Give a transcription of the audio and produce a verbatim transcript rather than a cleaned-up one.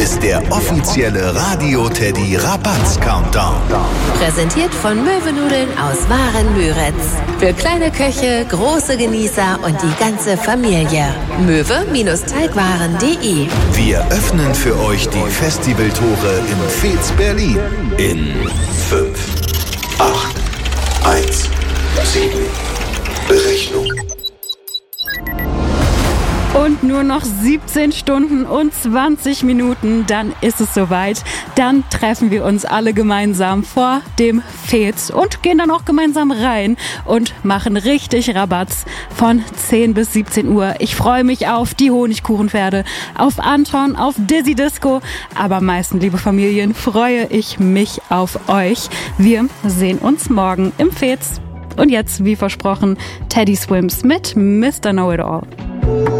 ist der offizielle Radio Teddy Rabatz Countdown. Präsentiert von Möwenudeln aus Waren-Müritz. Für kleine Köche, große Genießer und die ganze Familie. möwe-teigwaren punkt de. Wir öffnen für euch die Festivaltore im Fez Berlin in fünf, acht, eins, sieben. Berechnung. Und nur noch siebzehn Stunden und zwanzig Minuten, dann ist es soweit. Dann treffen wir uns alle gemeinsam vor dem Fez und gehen dann auch gemeinsam rein und machen richtig Rabatz von zehn bis siebzehn Uhr. Ich freue mich auf die Honigkuchenpferde, auf Anton, auf Dizzy Disco, aber am meisten, liebe Familien, freue ich mich auf euch. Wir sehen uns morgen im Fez. Und jetzt, wie versprochen, Teddy Swims mit Mister Know-It-All.